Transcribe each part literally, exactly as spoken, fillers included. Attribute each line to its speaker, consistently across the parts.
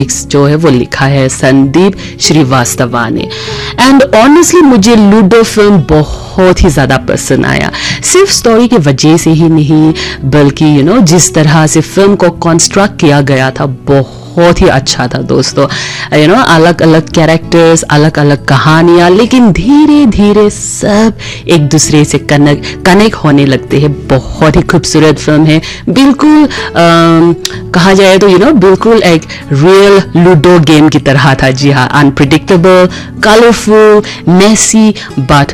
Speaker 1: जो है वो लिखा है संदीप श्रीवास्तवा ने। एंड ऑनेस्टली मुझे लूडो फिल्म बहुत ही ज़्यादा पसंद आया, सिर्फ स्टोरी की वजह से ही नहीं बल्कि यू नो जिस तरह से फिल्म को कंस्ट्रक्ट किया गया था बहुत ही अच्छा था दोस्तों। यू नो अलग अलग कैरेक्टर्स, अलग अलग कहानियाँ, लेकिन धीरे धीरे सब एक दूसरे से कनेक्ट कनेक्ट होने लगते हैं। बहुत ही खूबसूरत फिल्म है, बिल्कुल कहा जाए तो यू नो बिल्कुल एक रियल लूडो गेम की तरह था। जी हाँ, unpredictable, colourful, Messi but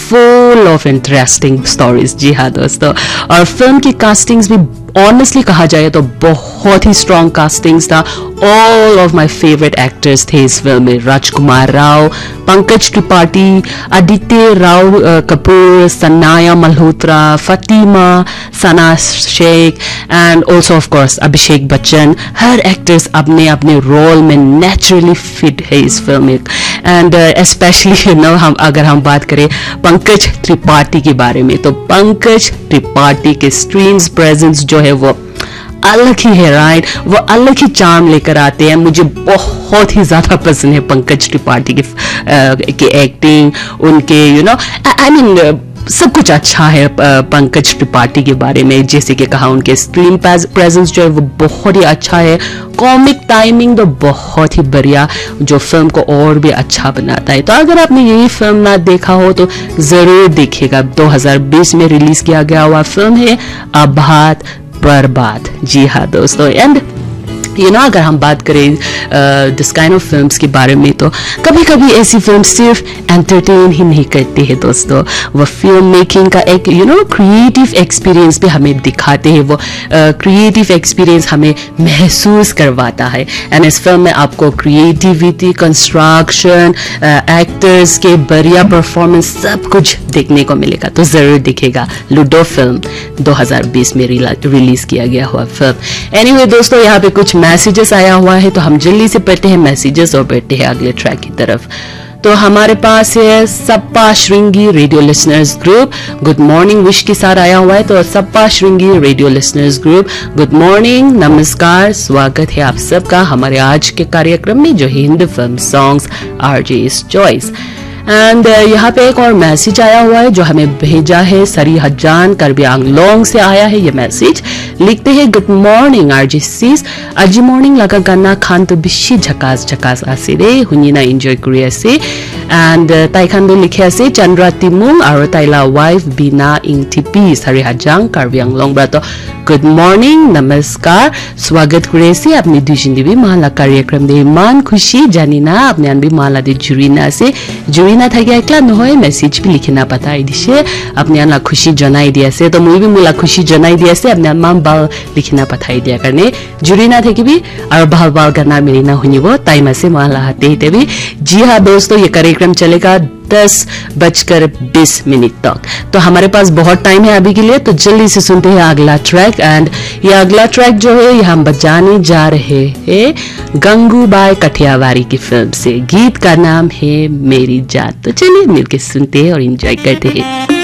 Speaker 1: full of interesting stories. जी हाँ दोस्तों, और फिल्म की कास्टिंग्स भी ऑनेस्टली कहा जाए तो बहुत ही स्ट्रॉन्ग कास्टिंग्स था। All of my favourite actors थे इस फिल्म में, राजकुमार राव, पंकज त्रिपाठी, आदित्य राव कपूर, सनाया मल्होत्रा, फातिमा, सना Sheikh and also of course Abhishek Bachchan. Her actors अपने अपने रोल में नेचुरली फिट है इस फिल्म में। एंड स्पेशली यू नो हम अगर हम बात करें पंकज त्रिपाठी के बारे में, तो पंकज त्रिपाठी के स्क्रीन प्रेजेंस जो है वो अलग ही है, राइट। वो अलग ही चार्म लेकर आते हैं। मुझे बहुत ही ज्यादा पसंद है पंकज त्रिपाठी की, की एक्टिंग, उनके यू नो आई मीन सब कुछ अच्छा है पंकज त्रिपाठी के बारे में। जैसे कि कहा उनके स्क्रीन प्रेजेंस जो है वो बहुत ही अच्छा है, कॉमिक टाइमिंग तो बहुत ही बढ़िया जो फिल्म को और भी अच्छा बनाता है। तो अगर आपने यही फिल्म ना देखा हो तो जरूर देखिएगा। दो हज़ार बीस में रिलीज किया गया हुआ फिल्म है आबाद बर्बाद। जी हाँ दोस्तों, एंड यू नो अगर हम बात करें दिस काइंड ऑफ फिल्म्स के बारे में तो कभी कभी ऐसी फिल्म सिर्फ एंटरटेन ही नहीं करती है दोस्तों, वो फिल्म मेकिंग का एक यू नो क्रिएटिव एक्सपीरियंस भी हमें दिखाते हैं। वो क्रिएटिव uh, एक्सपीरियंस हमें महसूस करवाता है। एंड इस फिल्म में आपको क्रिएटिविटी, कंस्ट्रक्शन, एक्टर्स के बढ़िया परफॉर्मेंस सब कुछ देखने को मिलेगा। तो जरूर दिखेगा लूडो फिल्म दो हज़ार बीस में रिलीज किया गया हुआ फिल्म। एनीवे दोस्तों, यहाँ पे कुछ मैसेजेस आया हुआ है तो हम जल्दी से पढ़ते हैं मैसेजेस और बढ़ते हैं अगले ट्रैक की तरफ। तो हमारे पास है सप्पा Shringi radio listeners group, good morning wish के साथ आया हुआ है। तो सप्पा Shringi radio listeners group, good morning, नमस्कार, स्वागत है आप सबका हमारे आज के कार्यक्रम में जो Hindi film songs आरजे's choice. And uh, यहाँ पे एक और मैसेज आया हुआ है जो हमें भेजा है सरी हजान करबी आंगलोंग से आया है ये मैसेज। लिखते हैं गुड मॉर्निंग आरजे सीस, अजी मॉर्निंग लगा गाना खान तो बिशी झकास झकास आसे रे हुनिना एंजॉय करी आसे। एंड ताइखान लिखे आसे चंद्रा तिमुंग और ताइला वाइफ बिना इंटिपी सरी हजान करबी आंगलोंग ब्रा। तो गुड मॉर्निंग, नमस्कार, स्वागत करे से अपनी दुजिन देवी माला कार्यक्रम दे मान खुशी जानिना अपने अनबी माला दे जुरीना से जुरीना था क्या एकला নহয় मेसेज भी लिखना पता है दिशे अपने अनला खुशी जनाई दिया से। तो मुई भी मुला खुशी जनाई दिया से अपने माम बाल लिखना पता है दिया करने जुरीना थे कि भी और बाल बाल करना मेरी ना हुई वो टाइम से माला हाते ही भी। जी हाँ दोस्तों, ये कार्यक्रम चलेगा दस बजकर बीस मिनट तक। तो हमारे पास बहुत टाइम है अभी के लिए, तो जल्दी से सुनते हैं अगला ट्रैक। एंड ये अगला ट्रैक जो है ये हम बजाने जा रहे हैं गंगूबाई कठियावारी की फिल्म से। गीत का नाम है मेरी जात। तो चलिए मिलकर सुनते हैं और एंजॉय करते हैं।